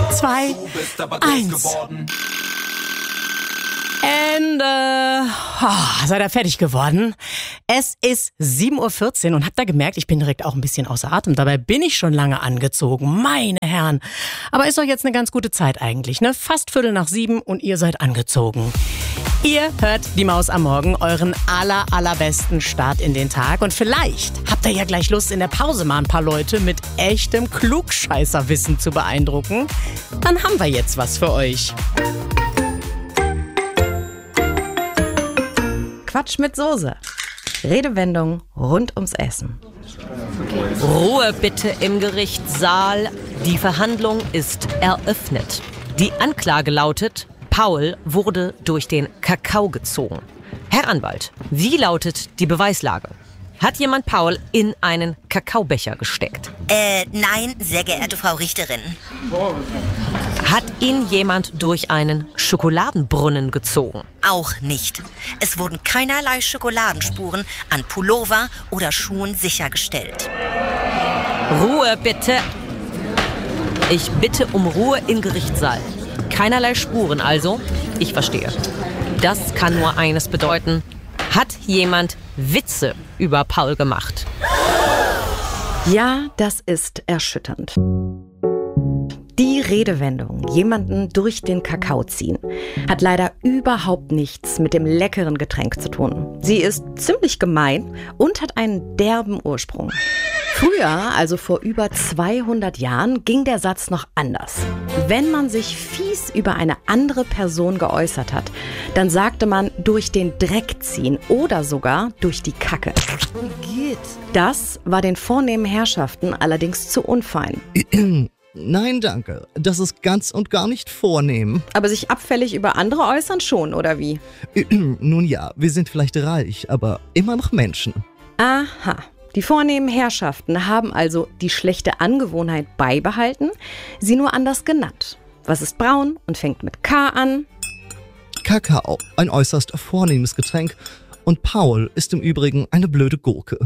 2, 1. Ende. Seid ihr fertig geworden? Es ist 7:14 Uhr und habt ihr gemerkt, ich bin direkt auch ein bisschen außer Atem. Dabei bin ich schon lange angezogen, meine Herren. Aber ist doch jetzt eine ganz gute Zeit eigentlich, ne? Fast 6:45 und ihr seid angezogen. Ihr hört die Maus am Morgen, euren allerbesten Start in den Tag. Und vielleicht habt ihr ja gleich Lust, in der Pause mal ein paar Leute mit echtem Klugscheißerwissen zu beeindrucken. Dann haben wir jetzt was für euch. Quatsch mit Soße. Redewendung rund ums Essen. Ruhe bitte im Gerichtssaal. Die Verhandlung ist eröffnet. Die Anklage lautet, Paul wurde durch den Kakao gezogen. Herr Anwalt, wie lautet die Beweislage? Hat jemand Paul in einen Kakaobecher gesteckt? Nein, sehr geehrte Frau Richterin. Hat ihn jemand durch einen Schokoladenbrunnen gezogen? Auch nicht. Es wurden keinerlei Schokoladenspuren an Pullover oder Schuhen sichergestellt. Ruhe bitte. Ich bitte um Ruhe im Gerichtssaal. Keinerlei Spuren also? Ich verstehe. Das kann nur eines bedeuten. Hat jemand Witze über Paul gemacht? Ja, das ist erschütternd. Die Redewendung, jemanden durch den Kakao ziehen, hat leider überhaupt nichts mit dem leckeren Getränk zu tun. Sie ist ziemlich gemein und hat einen derben Ursprung. Früher, also vor über 200 Jahren, ging der Satz noch anders. Wenn man sich fies über eine andere Person geäußert hat, dann sagte man durch den Dreck ziehen oder sogar durch die Kacke. Das war den vornehmen Herrschaften allerdings zu unfein. Nein, danke. Das ist ganz und gar nicht vornehm. Aber sich abfällig über andere äußern schon, oder wie? Nun ja, wir sind vielleicht reich, aber immer noch Menschen. Aha. Die vornehmen Herrschaften haben also die schlechte Angewohnheit beibehalten, sie nur anders genannt. Was ist braun und fängt mit K an? Kakao, ein äußerst vornehmes Getränk. Und Paul ist im Übrigen eine blöde Gurke.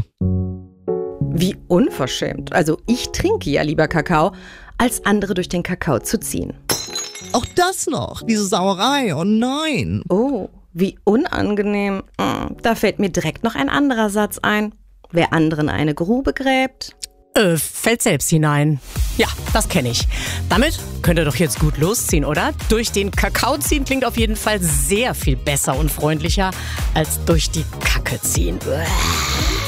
Wie unverschämt. Also ich trinke ja lieber Kakao, als andere durch den Kakao zu ziehen. Auch das noch, diese Sauerei, oh nein. Oh, wie unangenehm. Da fällt mir direkt noch ein anderer Satz ein. Wer anderen eine Grube gräbt, fällt selbst hinein. Ja, das kenne ich. Damit könnt ihr doch jetzt gut losziehen, oder? Durch den Kakao ziehen klingt auf jeden Fall sehr viel besser und freundlicher als durch die Kacke ziehen.